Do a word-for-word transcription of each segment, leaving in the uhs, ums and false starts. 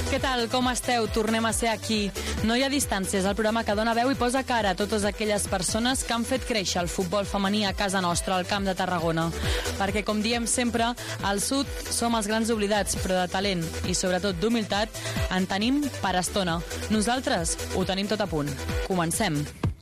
Què tal? Com esteu? Tornem a ser aquí. No hi ha distàncies, el programa que dona veu i posa cara a totes aquelles persones que han fet créixer el futbol femení a casa nostra, al Camp de Tarragona. Perquè, com diem sempre, al sud som els grans oblidats, però de talent i sobretot d'humilitat en tenim per estona. Nosaltres ho tenim tot a punt. Comencem.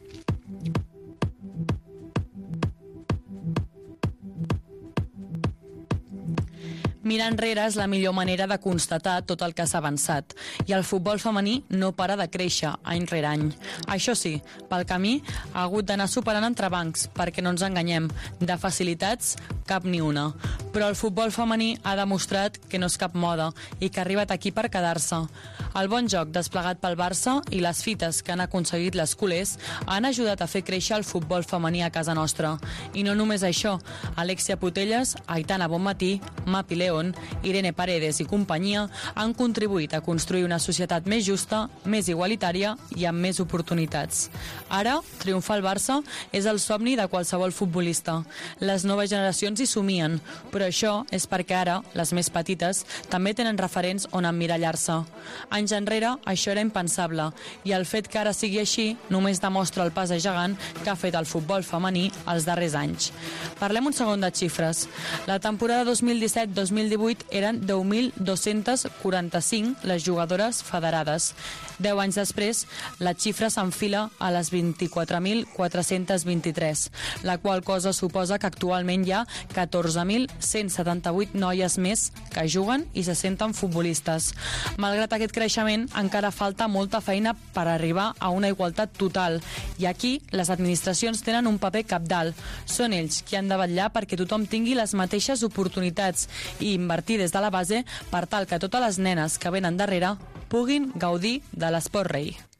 Mirar enrere és la millor manera de constatar tot el que s'ha avançat. I el futbol femení no para de créixer any rere any. Això sí, pel camí ha hagut d'anar superant entrebancs, perquè no ens enganyem. De facilitats, cap ni una. Però el futbol femení ha demostrat que no és cap moda i que ha arribat aquí per quedar-se. El bon joc desplegat pel Barça i les fites que han aconseguit les culers han ajudat a fer créixer el futbol femení a casa nostra. I no només això. Alexia Putelles, Aitana Bonmatí, Mapi León, Irene Paredes i companyia han contribuït a construir una societat més justa, més igualitària i amb més oportunitats. Ara, triomfar el Barça és el somni de qualsevol futbolista. Les noves generacions hi somien, però això és perquè ara, les més petites, també tenen referents on emmirallar-se. Anys enrere, això era impensable, i el fet que ara sigui així només demostra el pas gegant que ha fet el futbol femení els darrers anys. Parlem un segon de xifres. La temporada dos mil disset dos mil divuit eren deu mil dos-cents quaranta-cinc les jugadores federades. Deu anys després, la xifra s'enfila a les vint-i-quatre mil quatre-cents vint-i-tres, la qual cosa suposa que actualment hi ha catorze mil cent setanta-vuit noies més que juguen i se senten futbolistes. Malgrat aquest creixement, encara falta molta feina per arribar a una igualtat total, i aquí les administracions tenen un paper cabdal. Són ells qui han de vetllar perquè tothom tingui les mateixes oportunitats i invertir des de la base per tal que totes les nenes que venen darrere puguin gaudir de l'esport rei.